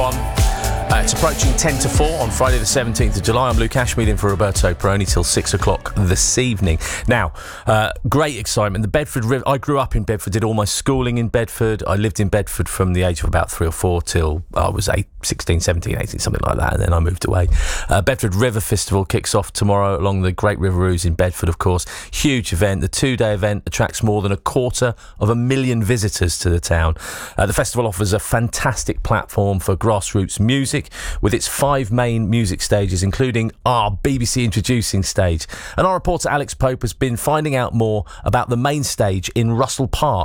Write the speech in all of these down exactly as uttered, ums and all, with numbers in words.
everyone. Uh, it's approaching ten to four on Friday the seventeenth of July. I'm Luke Ashmead in for Roberto Peroni till six o'clock this evening. Now, uh, great excitement. The Bedford River, I grew up in Bedford, did all my schooling in Bedford. I lived in Bedford from the age of about three or four till I was eight, sixteen, seventeen, eighteen, something like that, and then I moved away. Uh, Bedford River Festival kicks off tomorrow along the Great River Ouse in Bedford, of course. Huge event. The two-day event attracts more than a quarter of a million visitors to the town. Uh, the festival offers a fantastic platform for grassroots music, with its five main music stages, including our B B C Introducing stage. And our reporter Alex Pope has been finding out more about the main stage in Russell Park.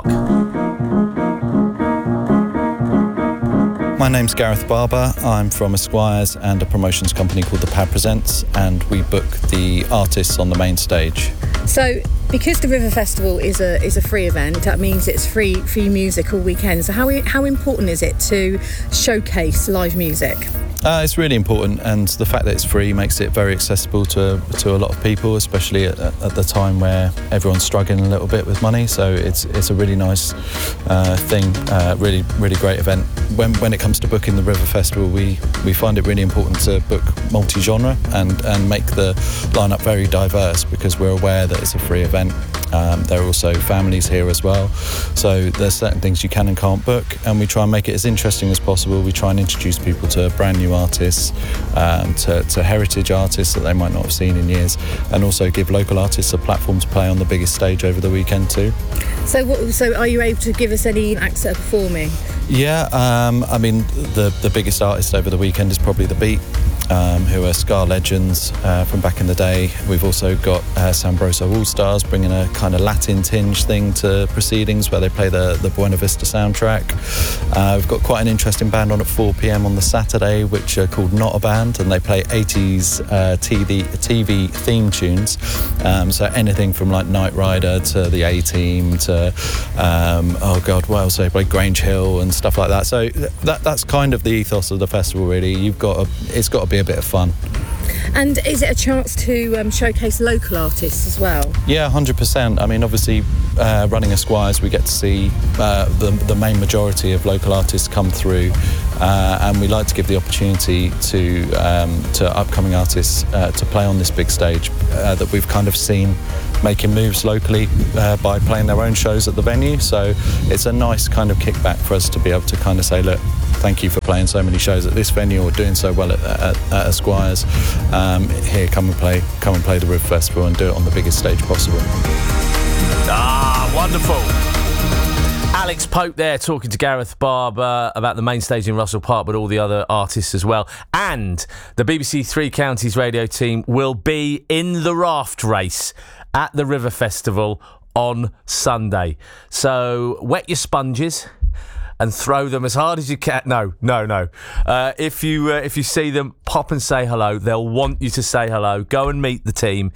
My name's Gareth Barber. I'm from Esquires and a promotions company called The Pad Presents, and we book the artists on the main stage. So, because the River Festival is a is a free event, that means it's free free music all weekend. So how how important is it to showcase live music? Uh, it's really important, and the fact that it's free makes it very accessible to to a lot of people, especially at, at the time where everyone's struggling a little bit with money. So it's it's a really nice uh, thing, uh, really really great event. When when it comes to booking the River Festival, we we find it really important to book multi-genre and and make the lineup very diverse, because we're aware that it's a free event. Um, there are also families here as well, so there's certain things you can and can't book, and we try and make it as interesting as possible. We try and introduce people to brand new artists, um, to, to heritage artists that they might not have seen in years, and also give local artists a platform to play on the biggest stage over the weekend too. So, what, so are you able to give us any acts that are performing? Yeah, um, I mean, the the biggest artist over the weekend is probably The Beat, um, who are ska legends uh, from back in the day. We've also got uh, Sambroso All Stars bringing a kind of Latin tinge thing to proceedings, where they play the, the Buena Vista soundtrack. Uh, we've got quite an interesting band on at four p.m. on the Saturday, which are called Not a Band, and they play eighties uh, T V, T V theme tunes. Um, so anything from like Knight Rider to the A-Team to, um, oh God, what else? They play Grange Hill and stuff like that. So that that's kind of the ethos of the festival, really. You've got a, it's got to be a bit of fun. And is it a chance to um, showcase local artists as well? Yeah, one hundred percent. I mean, obviously, uh, running Esquires, we get to see uh, the, the main majority of local artists come through, uh, and we like to give the opportunity to um, to upcoming artists uh, to play on this big stage uh, that we've kind of seen making moves locally uh, by playing their own shows at the venue. So it's a nice kind of kickback for us to be able to kind of say, look, thank you for playing so many shows at this venue or doing so well at, at, at Esquires. Um, here, come and play, come and play the River Festival and do it on the biggest stage possible. Ah, wonderful. Alex Pope there talking to Gareth Barber about the main stage in Russell Park, but all the other artists as well. And the B B C Three Counties radio team will be in the raft race at the River Festival on Sunday. So wet your sponges and throw them as hard as you can. No, no, no. Uh, if you uh, if you see them, pop and say hello. They'll want you to say hello. Go and meet the team.